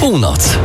Północ.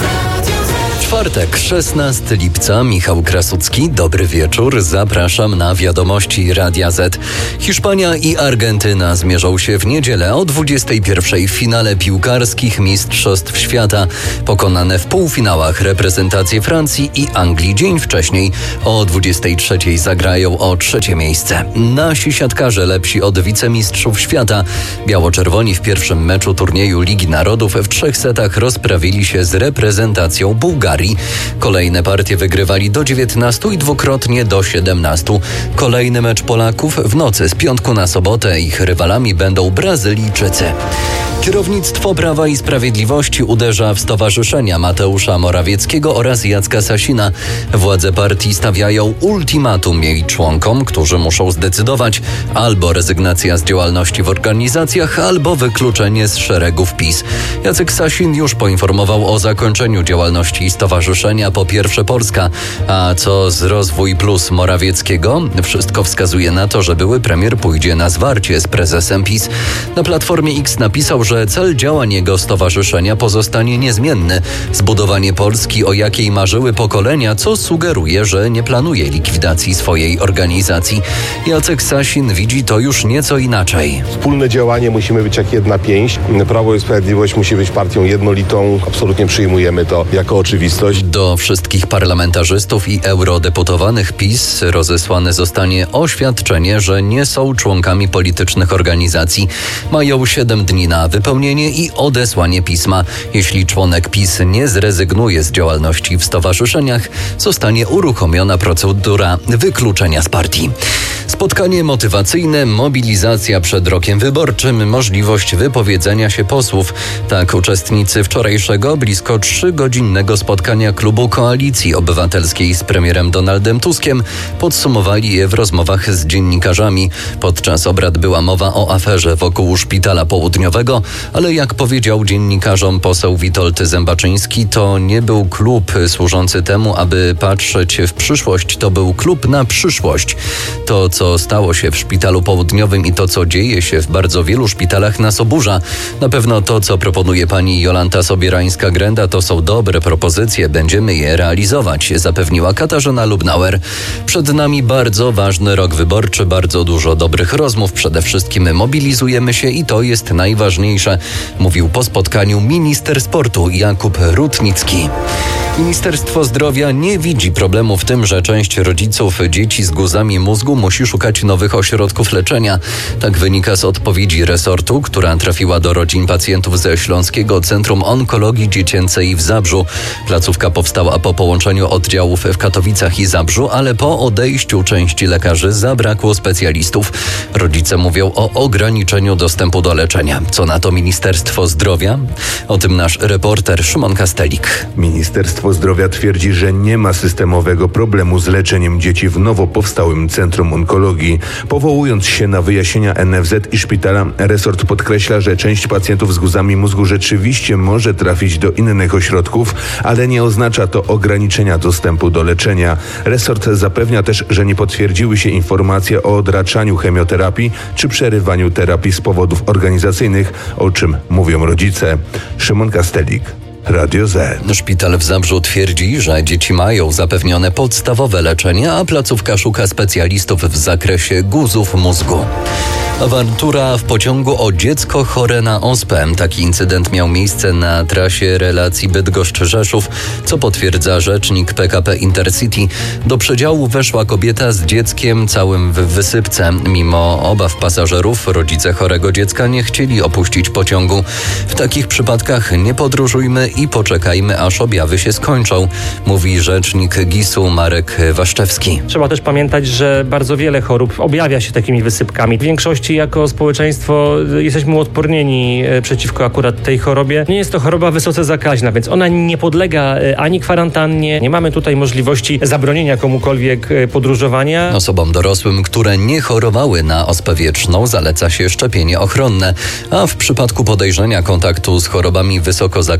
Czwartek, 16 lipca, Michał Krasucki, dobry wieczór, zapraszam na wiadomości Radia Z. Hiszpania i Argentyna zmierzą się w niedzielę o 21:00 w finale piłkarskich Mistrzostw Świata. Pokonane w półfinałach reprezentacje Francji i Anglii dzień wcześniej o 23:00 zagrają o trzecie miejsce. Nasi siatkarze lepsi od wicemistrzów świata. Biało-czerwoni w pierwszym meczu turnieju Ligi Narodów w 3 setach rozprawili się z reprezentacją Bułgarii. Kolejne partie wygrywali do 19 i dwukrotnie do 17. Kolejny mecz Polaków w nocy z piątku na sobotę. Ich rywalami będą Brazylijczycy. Kierownictwo Prawa i Sprawiedliwości uderza w stowarzyszenia Mateusza Morawieckiego oraz Jacka Sasina. Władze partii stawiają ultimatum jej członkom, którzy muszą zdecydować albo rezygnacja z działalności w organizacjach, albo wykluczenie z szeregów PiS. Jacek Sasin już poinformował o zakończeniu działalności stowarzyszenia Po Pierwsze Polska. A co z Rozwój Plus Morawieckiego? Wszystko wskazuje na to, że były premier pójdzie na zwarcie z prezesem PiS. Na Platformie X napisał, że cel działań jego stowarzyszenia pozostanie niezmienny. Zbudowanie Polski, o jakiej marzyły pokolenia, co sugeruje, że nie planuje likwidacji swojej organizacji. Jacek Sasin widzi to już nieco inaczej. Wspólne działanie musimy być jak jedna pięść. Prawo i Sprawiedliwość musi być partią jednolitą. Absolutnie przyjmujemy to jako oczywistość. Do wszystkich parlamentarzystów i eurodeputowanych PiS rozesłane zostanie oświadczenie, że nie są członkami politycznych organizacji. Mają 7 dni na wypełnienie i odesłanie pisma. Jeśli członek PiS nie zrezygnuje z działalności w stowarzyszeniach, zostanie uruchomiona procedura wykluczenia z partii. Spotkanie motywacyjne, mobilizacja przed rokiem wyborczym, możliwość wypowiedzenia się posłów. Tak uczestnicy wczorajszego blisko 3-godzinnego spotkania klubu Koalicji Obywatelskiej z premierem Donaldem Tuskiem podsumowali je w rozmowach z dziennikarzami. Podczas obrad była mowa o aferze wokół Szpitala Południowego, ale jak powiedział dziennikarzom poseł Witold Zębaczyński, to nie był klub służący temu, aby patrzeć w przyszłość, to był klub na przyszłość. To, co stało się w Szpitalu Południowym i to, co dzieje się w bardzo wielu szpitalach, nas oburza. Na pewno to, co proponuje pani Jolanta Sobierańska-Grenda, to są dobre propozycje, będziemy je realizować, zapewniła Katarzyna Lubnauer. Przed nami bardzo ważny rok wyborczy, bardzo dużo dobrych rozmów, przede wszystkim mobilizujemy się i to jest najważniejsze, mówił po spotkaniu minister sportu Jakub Rutnicki. Ministerstwo Zdrowia nie widzi problemu w tym, że część rodziców dzieci z guzami mózgu musi szukać nowych ośrodków leczenia. Tak wynika z odpowiedzi resortu, która trafiła do rodzin pacjentów ze Śląskiego Centrum Onkologii Dziecięcej w Zabrzu. Placówka powstała po połączeniu oddziałów w Katowicach i Zabrzu, ale po odejściu części lekarzy zabrakło specjalistów. Rodzice mówią o ograniczeniu dostępu do leczenia. Co na to Ministerstwo Zdrowia? O tym nasz reporter Szymon Kastelik. Ministerstwo Zdrowia twierdzi, że nie ma systemowego problemu z leczeniem dzieci w nowo powstałym Centrum Onkologii. Powołując się na wyjaśnienia NFZ i szpitala, resort podkreśla, że część pacjentów z guzami mózgu rzeczywiście może trafić do innych ośrodków, ale nie oznacza to ograniczenia dostępu do leczenia. Resort zapewnia też, że nie potwierdziły się informacje o odraczaniu chemioterapii czy przerywaniu terapii z powodów organizacyjnych, o czym mówią rodzice. Szymon Kastelik, Radio Z. Szpital w Zabrzu twierdzi, że dzieci mają zapewnione podstawowe leczenie, a placówka szuka specjalistów w zakresie guzów mózgu. Awantura w pociągu o dziecko chore na ospę. Taki incydent miał miejsce na trasie relacji Bydgoszcz-Rzeszów, co potwierdza rzecznik PKP Intercity. Do przedziału weszła kobieta z dzieckiem całym w wysypce. Mimo obaw pasażerów, rodzice chorego dziecka nie chcieli opuścić pociągu. W takich przypadkach nie podróżujmy i poczekajmy, aż objawy się skończą, mówi rzecznik GIS-u Marek Waszczewski. Trzeba też pamiętać, że bardzo wiele chorób objawia się takimi wysypkami. W większości jako społeczeństwo jesteśmy uodpornieni przeciwko akurat tej chorobie. Nie jest to choroba wysoce zakaźna, więc ona nie podlega ani kwarantannie. Nie mamy tutaj możliwości zabronienia komukolwiek podróżowania. Osobom dorosłym, które nie chorowały na ospę wieczną, zaleca się szczepienie ochronne, a w przypadku podejrzenia kontaktu z chorobami wysoko zakaźnymi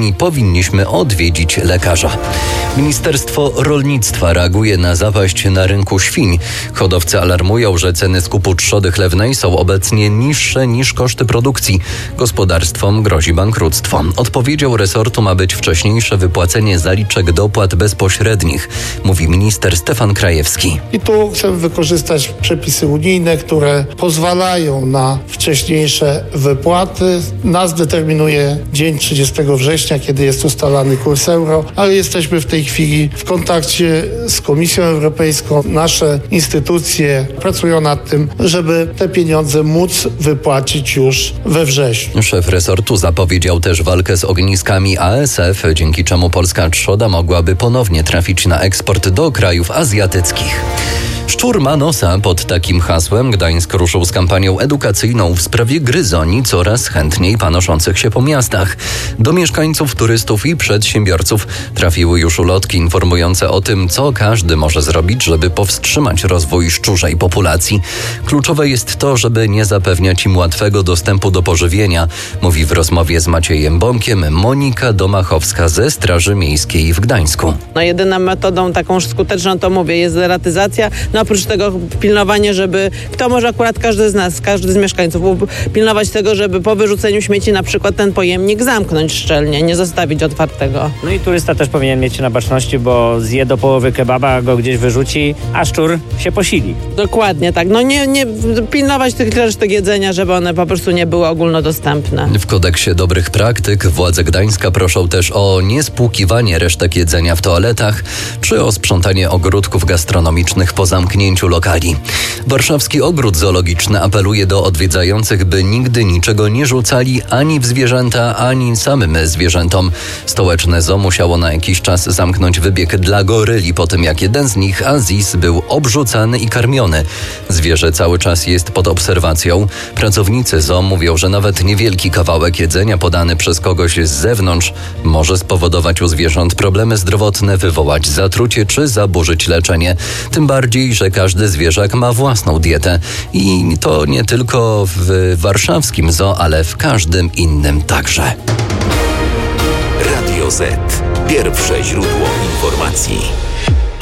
chorobami powinniśmy odwiedzić lekarza. Ministerstwo Rolnictwa reaguje na zapaść na rynku świń. Hodowcy alarmują, że ceny skupu trzody chlewnej są obecnie niższe niż koszty produkcji. Gospodarstwom grozi bankructwo. Odpowiedzią resortu ma być wcześniejsze wypłacenie zaliczek dopłat bezpośrednich, mówi minister Stefan Krajewski. I tu chcemy wykorzystać przepisy unijne, które pozwalają na wcześniejsze wypłaty. Nas determinuje dzień 30 września, kiedy jest ustalany kurs euro, ale jesteśmy w tej chwili w kontakcie z Komisją Europejską. Nasze instytucje pracują nad tym, żeby te pieniądze móc wypłacić już we wrześniu. Szef resortu zapowiedział też walkę z ogniskami ASF, dzięki czemu polska trzoda mogłaby ponownie trafić na eksport do krajów azjatyckich. Szczur ma nosa. Pod takim hasłem Gdańsk ruszył z kampanią edukacyjną w sprawie gryzoni coraz chętniej panoszących się po miastach. Do mieszkańców, turystów i przedsiębiorców trafiły już ulotki informujące o tym, co każdy może zrobić, żeby powstrzymać rozwój szczurzej populacji. Kluczowe jest to, żeby nie zapewniać im łatwego dostępu do pożywienia, mówi w rozmowie z Maciejem Bąkiem Monika Domachowska ze Straży Miejskiej w Gdańsku. Jedyną metodą taką skuteczną, to mówię, jest deratyzacja. Oprócz tego pilnowanie, żeby, kto może akurat każdy z nas, każdy z mieszkańców pilnować tego, żeby po wyrzuceniu śmieci na przykład ten pojemnik zamknąć szczelnie, nie zostawić otwartego. No i turysta też powinien mieć na baczności, bo zje do połowy kebaba, go gdzieś wyrzuci, a szczur się posili. Dokładnie tak. No nie pilnować tych resztek jedzenia, żeby one po prostu nie były ogólnodostępne. W kodeksie dobrych praktyk władze Gdańska proszą też o niespłukiwanie resztek jedzenia w toaletach, czy o sprzątanie ogródków gastronomicznych po zamknięciu lokali. Warszawski Ogród Zoologiczny apeluje do odwiedzających, by nigdy niczego nie rzucali ani w zwierzęta, ani samym zwierzętom. Stołeczne zoo musiało na jakiś czas zamknąć wybieg dla goryli po tym, jak jeden z nich, Aziz, był obrzucany i karmiony. Zwierzę cały czas jest pod obserwacją. Pracownicy zoo mówią, że nawet niewielki kawałek jedzenia podany przez kogoś z zewnątrz może spowodować u zwierząt problemy zdrowotne, wywołać zatrucie czy zaburzyć leczenie. Tym bardziej, że każdy zwierzak ma własną dietę i to nie tylko w warszawskim zoo, ale w każdym innym także. Radio Z. Pierwsze źródło informacji.